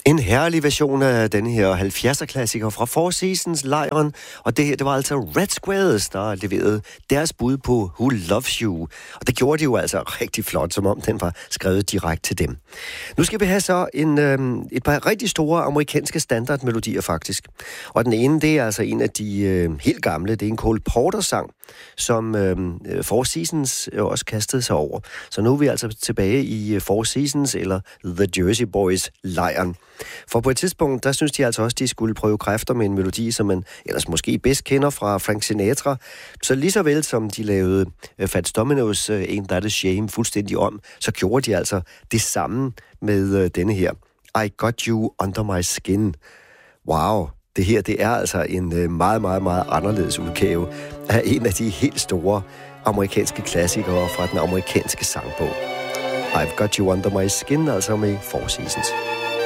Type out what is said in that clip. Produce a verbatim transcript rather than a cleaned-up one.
En herlig version af denne her halvfjerdser-klassiker fra Four Seasons-lejren, og det her, det var altså Red Squares, der leverede deres bud på Who Loves You, og det gjorde de jo altså rigtig flot, som om den var skrevet direkte til dem. Nu skal vi have så en, øh, et par rigtig store amerikanske standardmelodier faktisk, og den ene, det er altså en af de øh, helt gamle, det er en Cole Porter-sang, som øh, Four Seasons øh, også kastede sig over. Så nu er vi altså tilbage i Four Seasons, eller The Jersey Boys-lejren. For på et tidspunkt, der synes de altså også, de skulle prøve kræfter med en melodi, som man ellers måske bedst kender fra Frank Sinatra. Så lige så vel som de lavede uh, Fats Domino's uh, Ain't That a Shame fuldstændig om, så gjorde de altså det samme med uh, denne her. I Got You Under My Skin. Wow, det her, det er altså en uh, meget, meget, meget anderledes udgave af en af de helt store amerikanske klassikere fra den amerikanske sangbog. I've Got You Under My Skin, altså med Four Seasons.